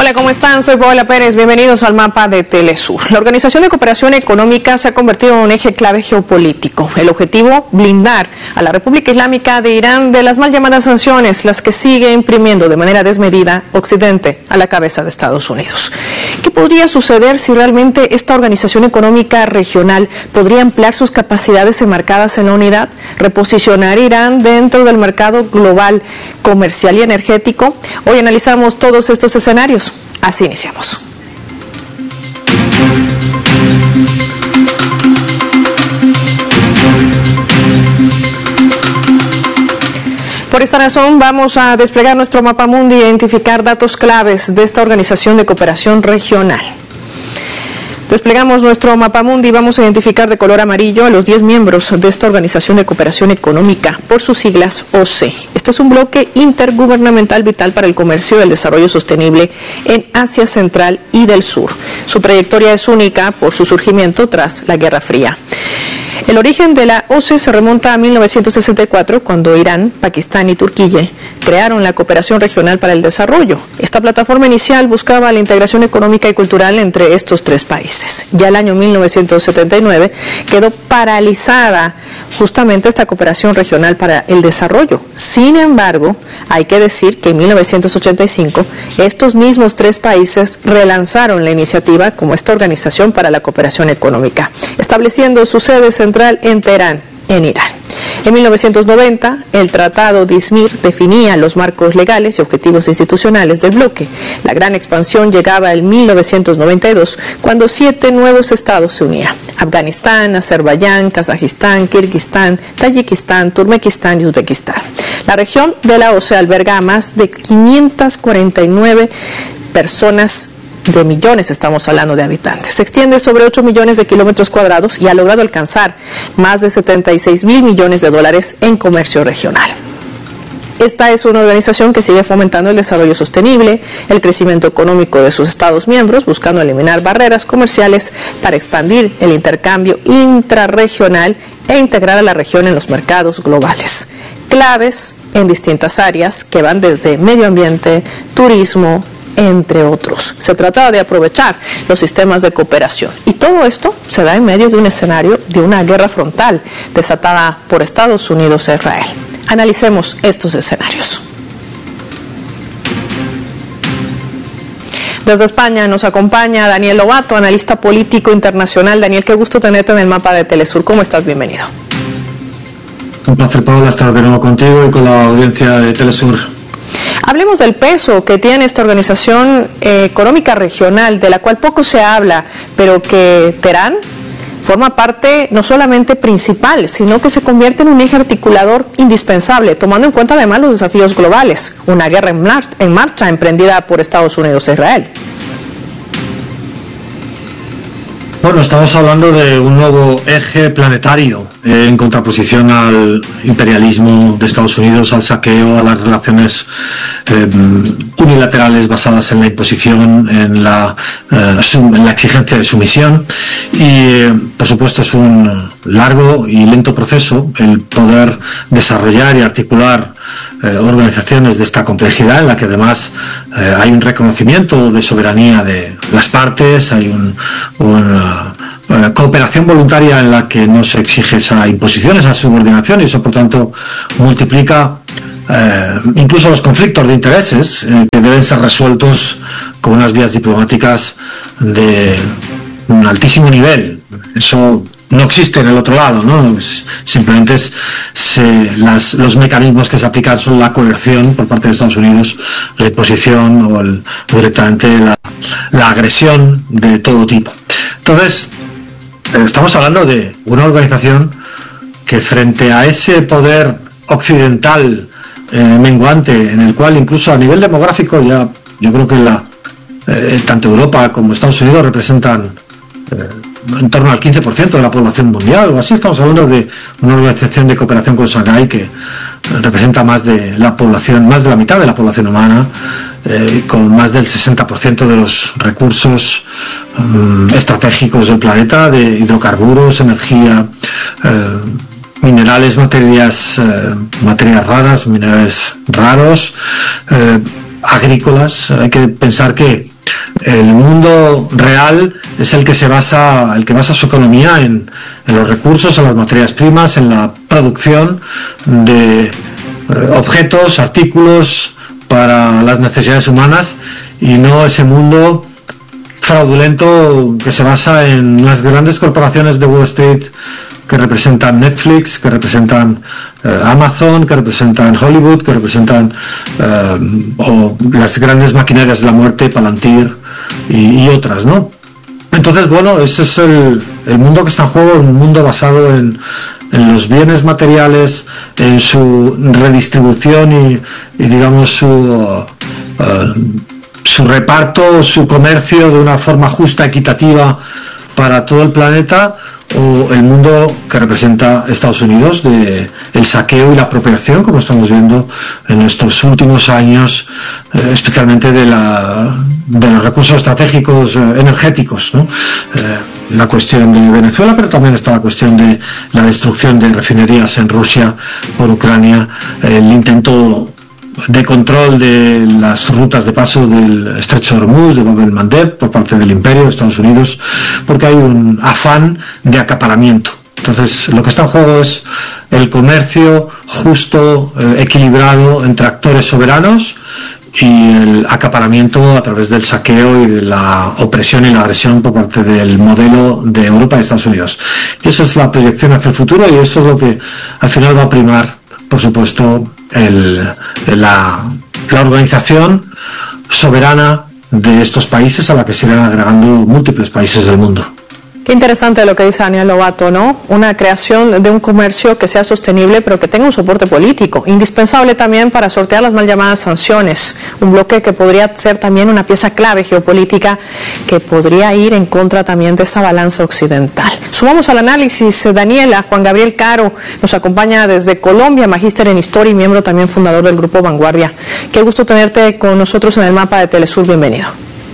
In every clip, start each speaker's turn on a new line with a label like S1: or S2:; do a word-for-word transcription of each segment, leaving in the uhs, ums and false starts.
S1: Hola, ¿cómo están? Soy Paola Pérez. Bienvenidos al mapa de Telesur. La Organización de Cooperación Económica se ha convertido en un eje clave geopolítico. El objetivo, blindar a la República Islámica de Irán de las mal llamadas sanciones, las que sigue imprimiendo de manera desmedida Occidente a la cabeza de Estados Unidos. ¿Qué podría suceder si realmente esta organización económica regional podría ampliar sus capacidades enmarcadas en la unidad, reposicionar a Irán dentro del mercado global comercial y energético? Hoy analizamos todos estos escenarios. Así iniciamos. Por esta razón vamos a desplegar nuestro mapa mundi e identificar datos claves de esta organización de cooperación regional. Desplegamos nuestro mapamundi y vamos a identificar de color amarillo a los diez miembros de esta Organización de Cooperación Económica, por sus siglas O C. Este es un bloque intergubernamental vital para el comercio y el desarrollo sostenible en Asia Central y del Sur. Su trayectoria es única por su surgimiento tras la Guerra Fría. El origen de la O C E se remonta a mil novecientos sesenta y cuatro, cuando Irán, Pakistán y Turquía crearon la Cooperación Regional para el Desarrollo. Esta plataforma inicial buscaba la integración económica y cultural entre estos tres países. Ya el año mil novecientos setenta y nueve quedó paralizada justamente esta Cooperación Regional para el Desarrollo. Sin embargo, hay que decir que en mil novecientos ochenta y cinco estos mismos tres países relanzaron la iniciativa como esta Organización para la Cooperación Económica, estableciendo su sede central en Teherán, en Irán. En mil novecientos noventa, el Tratado de Izmir definía los marcos legales y objetivos institucionales del bloque. La gran expansión llegaba en mil novecientos noventa y dos, cuando siete nuevos estados se unían: Afganistán, Azerbaiyán, Kazajistán, Kirguistán, Tayikistán, Turkmenistán y Uzbekistán. La región de la O C E alberga a más de quinientas cuarenta y nueve personas de millones, estamos hablando de habitantes. Se extiende sobre ocho millones de kilómetros cuadrados y ha logrado alcanzar más de setenta y seis mil millones de dólares en comercio regional. Esta es una organización que sigue fomentando el desarrollo sostenible, el crecimiento económico de sus estados miembros, buscando eliminar barreras comerciales para expandir el intercambio intrarregional e integrar a la región en los mercados globales. Claves en distintas áreas que van desde medio ambiente, turismo, entre otros. Se trataba de aprovechar los sistemas de cooperación, y todo esto se da en medio de un escenario de una guerra frontal desatada por Estados Unidos e Israel. Analicemos estos escenarios. Desde España nos acompaña Daniel Lobato, analista político internacional. Daniel, qué gusto tenerte en el mapa de Telesur. ¿Cómo estás? Bienvenido.
S2: Un placer, Paola, estar de nuevo contigo y con la audiencia de Telesur.
S1: Hablemos del peso que tiene esta organización eh, económica regional, de la cual poco se habla, pero que Teherán forma parte no solamente principal, sino que se convierte en un eje articulador indispensable, tomando en cuenta además los desafíos globales, una guerra en, mar en marcha emprendida por Estados Unidos e Israel.
S2: Bueno, estamos hablando de un nuevo eje planetario eh, en contraposición al imperialismo de Estados Unidos, al saqueo, a las relaciones eh, unilaterales basadas en la imposición, en la, eh, en la exigencia de sumisión. Y, eh, por supuesto, es un largo y lento proceso el poder desarrollar y articular eh, organizaciones de esta complejidad, en la que además eh, hay un reconocimiento de soberanía de las partes, hay un, una eh, cooperación voluntaria en la que no se exige esa imposición, esa subordinación, y eso por tanto multiplica eh, incluso los conflictos de intereses eh, que deben ser resueltos con unas vías diplomáticas de un altísimo nivel. Eso no existe en el otro lado, ¿no? Simplemente es, se, las, los mecanismos que se aplican son la coerción por parte de Estados Unidos, la imposición o, el, o directamente la, la agresión de todo tipo. Entonces, estamos hablando de una organización que, frente a ese poder occidental eh, menguante, en el cual incluso a nivel demográfico ya yo creo que la, eh, tanto Europa como Estados Unidos representan eh, en torno al quince por ciento de la población mundial o así. Estamos hablando de una organización de cooperación con Shanghái que representa más de la población, más de la mitad de la población humana, eh, con más del sesenta por ciento de los recursos um, estratégicos del planeta, de hidrocarburos, energía, eh, minerales, materias, eh, materias raras, minerales raros, eh, agrícolas. Hay que pensar que el mundo real es el que se basa, el que basa su economía en, en los recursos, en las materias primas, en la producción de objetos, artículos para las necesidades humanas, y no ese mundo fraudulento que se basa en las grandes corporaciones de Wall Street que representan Netflix, que representan eh, Amazon, que representan Hollywood, que representan eh, o las grandes maquinarias de la muerte, Palantir y, y otras, ¿no? Entonces, bueno, ese es el, el mundo que está en juego, un mundo basado en, en los bienes materiales, en su redistribución y, y digamos, su, uh, su reparto, su comercio de una forma justa, equitativa para todo el planeta, o el mundo que representa Estados Unidos, de el saqueo y la apropiación, como estamos viendo en estos últimos años, eh, especialmente de, la, de los recursos estratégicos eh, energéticos, ¿no? Eh, la cuestión de Venezuela, pero también está la cuestión de la destrucción de refinerías en Rusia por Ucrania, el intento de control de las rutas de paso del estrecho de Hormuz, de Bab el-Mandeb, por parte del Imperio de Estados Unidos, porque hay un afán de acaparamiento. Entonces, lo que está en juego es el comercio justo, eh, equilibrado entre actores soberanos, y el acaparamiento a través del saqueo y de la opresión y la agresión por parte del modelo de Europa y Estados Unidos. Y esa es la proyección hacia el futuro, y eso es lo que al final va a primar, por supuesto, el, la, la organización soberana de estos países, a la que se irán agregando múltiples países del mundo.
S1: Qué interesante lo que dice Daniel Lobato, ¿no? Una creación de un comercio que sea sostenible, pero que tenga un soporte político, indispensable también para sortear las mal llamadas sanciones, un bloque que podría ser también una pieza clave geopolítica que podría ir en contra también de esa balanza occidental. Sumamos al análisis, Daniela, Juan Gabriel Caro, nos acompaña desde Colombia, magíster en Historia y miembro también fundador del Grupo Vanguardia. Qué gusto tenerte con nosotros en el Mapa de Telesur, bienvenido.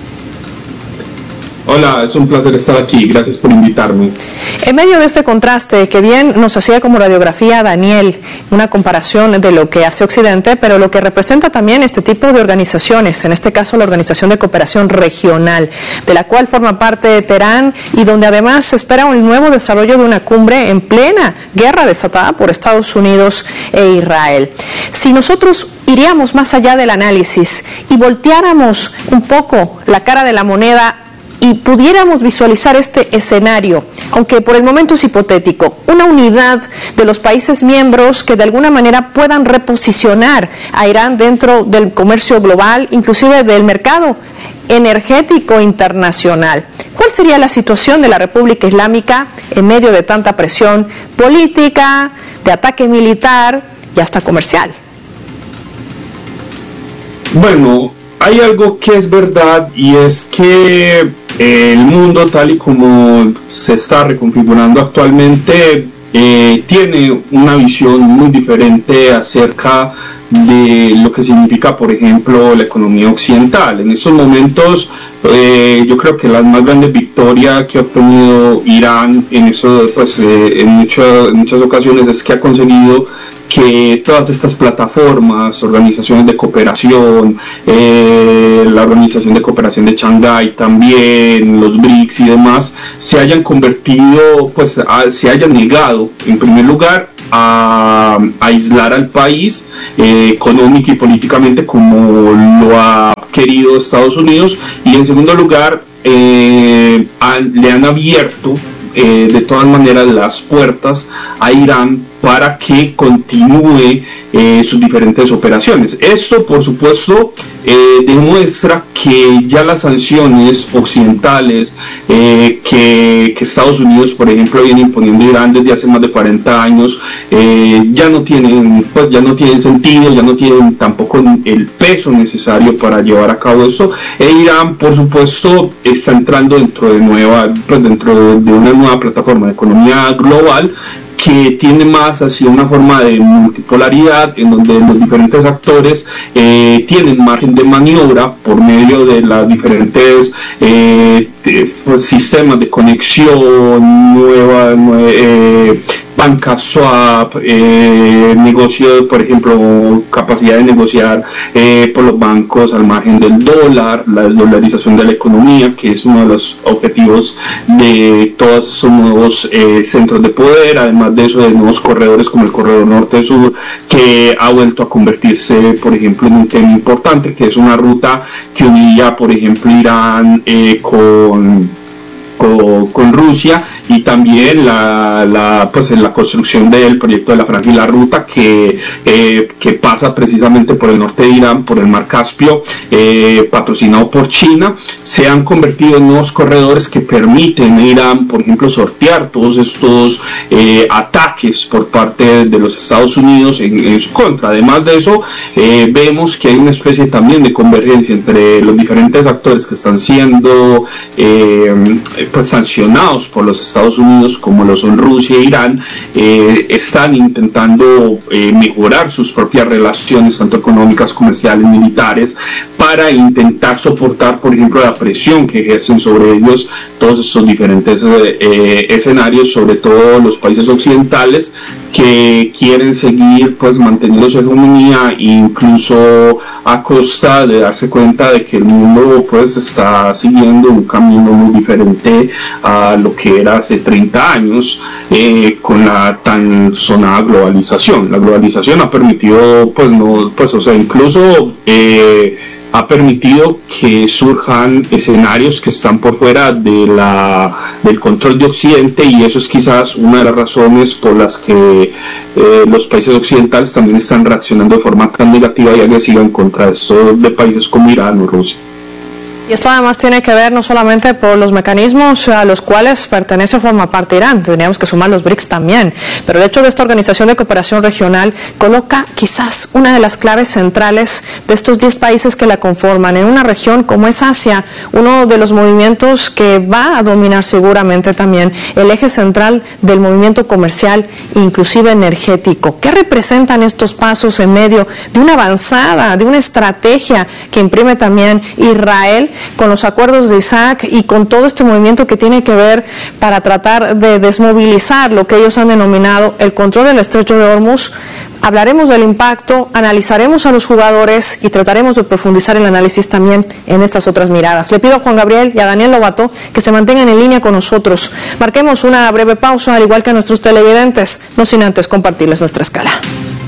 S3: Hola, es un placer estar aquí, gracias por invitarme.
S1: En medio de este contraste, que bien nos hacía como radiografía Daniel, una comparación de lo que hace Occidente, pero lo que representa también este tipo de organizaciones, en este caso la Organización de Cooperación Regional, de la cual forma parte Teherán, y donde además se espera un nuevo desarrollo de una cumbre en plena guerra desatada por Estados Unidos e Israel. Si nosotros iríamos más allá del análisis y volteáramos un poco la cara de la moneda y pudiéramos visualizar este escenario, aunque por el momento es hipotético, una unidad de los países miembros que de alguna manera puedan reposicionar a Irán dentro del comercio global, inclusive del mercado energético internacional. ¿Cuál sería la situación de la República Islámica en medio de tanta presión política, de ataque militar y hasta comercial?
S3: Bueno, hay algo que es verdad, y es que el mundo tal y como se está reconfigurando actualmente eh, tiene una visión muy diferente acerca de lo que significa, por ejemplo, la economía occidental. En estos momentos eh, yo creo que la más grande victoria que ha obtenido Irán en, eso, pues, eh, en, mucho, en muchas ocasiones es que ha conseguido que todas estas plataformas, organizaciones de cooperación, eh, la Organización de Cooperación de Shanghái también, los B R I C S y demás, se hayan convertido, pues a, se hayan negado, en primer lugar, a, a aislar al país eh, económica y políticamente como lo ha querido Estados Unidos, y en segundo lugar, eh, han, le han abierto eh, de todas maneras las puertas a Irán para que continúe eh, sus diferentes operaciones. Esto, por supuesto, eh, demuestra que ya las sanciones occidentales eh, que, que Estados Unidos, por ejemplo, viene imponiendo a Irán desde hace más de cuarenta años, eh, ya no tienen, pues, ya no tienen sentido, ya no tienen tampoco el peso necesario para llevar a cabo eso. E Irán, por supuesto, está entrando dentro de nueva, pues, dentro de una nueva plataforma de economía global que tiene más hacia una forma de multipolaridad, en donde los diferentes actores eh, tienen margen de maniobra por medio de las diferentes eh, de, pues, sistemas de conexión, nueva, nue, eh, banca swap, eh, negocio, por ejemplo, capacidad de negociar eh, por los bancos al margen del dólar, la desdolarización de la economía, que es uno de los objetivos de todos esos nuevos eh, centros de poder, además de eso, de nuevos corredores como el corredor norte-sur, que ha vuelto a convertirse, por ejemplo, en un tema importante, que es una ruta que uniría, por ejemplo, Irán eh, con, con, con Rusia, y también la, la, pues, en la construcción del proyecto de la Franja y la Ruta, que, eh, que pasa precisamente por el norte de Irán, por el mar Caspio, eh, patrocinado por China. Se han convertido en nuevos corredores que permiten a Irán, por ejemplo, sortear todos estos eh, ataques por parte de los Estados Unidos en, en su contra. Además de eso, eh, vemos que hay una especie también de convergencia entre los diferentes actores que están siendo eh, pues, sancionados por los Estados Unidos, como lo son Rusia e Irán. Eh, están intentando eh, mejorar sus propias relaciones, tanto económicas, comerciales, militares, para intentar soportar, por ejemplo, la presión que ejercen sobre ellos todos estos diferentes eh, escenarios, sobre todo los países occidentales, que quieren seguir pues manteniendo su hegemonía, incluso a costa de darse cuenta de que el mundo pues está siguiendo un camino muy diferente a lo que era hace treinta años, eh, con la tan sonada globalización. La globalización ha permitido, pues no, pues o sea, incluso eh, ha permitido que surjan escenarios que están por fuera de la, del control de Occidente, y eso es quizás una de las razones por las que eh, los países occidentales también están reaccionando de forma tan negativa y agresiva en contra de, estos, de países como Irán o Rusia.
S1: Y esto además tiene que ver no solamente por los mecanismos a los cuales pertenece o forma parte Irán, tendríamos que sumar los BRICS también, pero el hecho de esta organización de cooperación regional coloca quizás una de las claves centrales de estos diez países que la conforman en una región como es Asia, uno de los movimientos que va a dominar seguramente también el eje central del movimiento comercial, inclusive energético. ¿Qué representan estos pasos en medio de una avanzada, de una estrategia que imprime también Israel con los acuerdos de Isaac y con todo este movimiento que tiene que ver para tratar de desmovilizar lo que ellos han denominado el control del estrecho de Hormuz? Hablaremos del impacto, analizaremos a los jugadores y trataremos de profundizar el análisis también en estas otras miradas. Le pido a Juan Gabriel y a Daniel Lobato que se mantengan en línea con nosotros. Marquemos una breve pausa, al igual que a nuestros televidentes, no sin antes compartirles nuestra escala.